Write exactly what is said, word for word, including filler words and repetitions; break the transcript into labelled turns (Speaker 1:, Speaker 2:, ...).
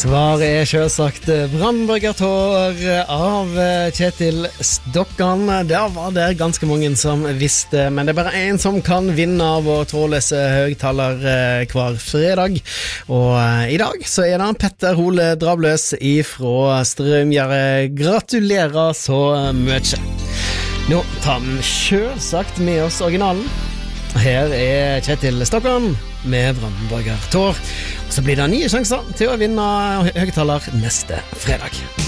Speaker 1: Svaret er selvsagt Brannborgertår av Kjetil Stokkan. Der var det ganske mange som visste, men det er bare en som kan vinne vår trådløse høgtaler hver fredag. Og i dag så er det Petter Hole Drabløs ifra Strømgjerde. Gratulerer så mye. Nå tar vi selvsagt med oss originalen. Her er Kjetil Stokkan med Brannborgertår. Så blir det nye sjanser til å vinne høgtaler neste fredag.